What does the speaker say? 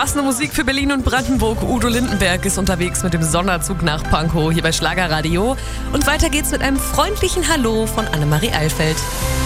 Passende Musik für Berlin und Brandenburg. Udo Lindenberg ist unterwegs mit dem Sonderzug nach Pankow hier bei Schlagerradio. Und weiter geht's mit einem freundlichen Hallo von Annemarie Eilfeld.